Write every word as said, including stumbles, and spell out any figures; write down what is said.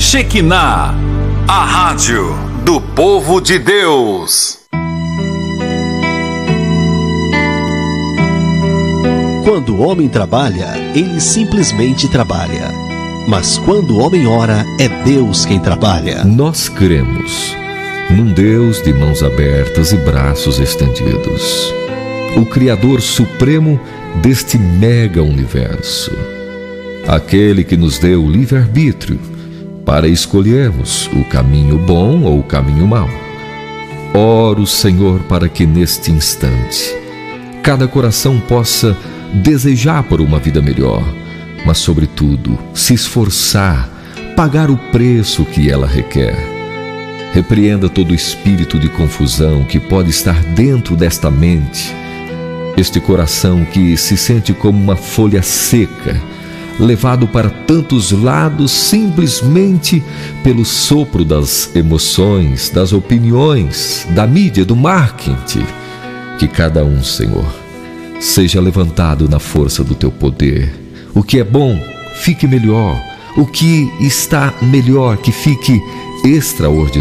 Shekinah, a rádio do povo de Deus. Quando o homem trabalha, ele simplesmente trabalha. Mas quando o homem ora, é Deus quem trabalha. Nós cremos num Deus de mãos abertas e braços estendidos, o Criador Supremo deste mega universo, aquele que nos deu o livre-arbítrio para escolhermos o caminho bom ou o caminho mau. Oro, Senhor, para que neste instante cada coração possa desejar por uma vida melhor, mas sobretudo se esforçar, pagar o preço que ela requer. Repreenda todo espírito de confusão que pode estar dentro desta mente, este coração que se sente como uma folha seca, levado para tantos lados simplesmente pelo sopro das emoções, das opiniões, da mídia, do marketing. Que cada um, Senhor, seja levantado na força do Teu poder. O que é bom, fique melhor. O que está melhor, que fique extraordinário.